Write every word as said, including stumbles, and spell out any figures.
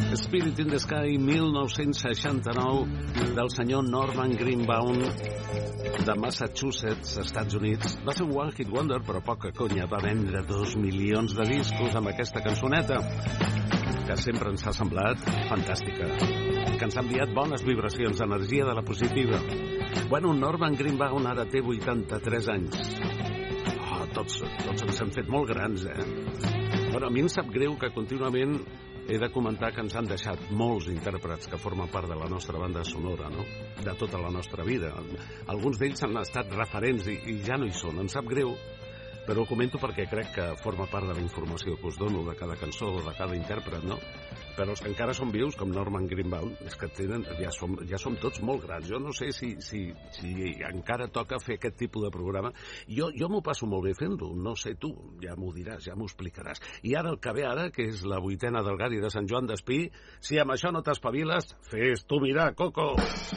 Spirit in the Sky, mil nou-cents seixanta-nou, del senyor Norman Greenbaum, de Massachusetts, Estats Units. Va ser un one hit wonder, però poca conya. Va vendre dos milions de discos amb aquesta cançoneta, que sempre ens ha semblat fantàstica, que ens ha enviat bones vibracions, energia de la positiva. Bueno, Norman Greenbaum ara té vuitanta-tres anys. Oh, tots, tots ens hem fet molt grans, eh? Bueno, a mi em sap greu que contínuament he de comentar que ens han deixat molts intèrprets que formen part de la nostra banda sonora, no? De tota la nostra vida. Alguns d'ells han estat referents i, i ja no hi són. Em sap greu, però ho comento perquè crec que forma part de la informació que us dono de cada cançó o de cada intèrpret, no? Però els que encara són vius, com Norman Greenbaum, és que tenen, ja, som, ja som tots molt grans. Jo no sé si, si, si encara toca fer aquest tipus de programa. Jo, jo m'ho passo molt bé fent-ho, no sé tu, ja m'ho diràs, ja m'ho explicaràs. I ara el que ve ara, que és la vuitena del Gadi de Sant Joan d'Espí, si amb això no t'espaviles, fes tu mirar, Coco!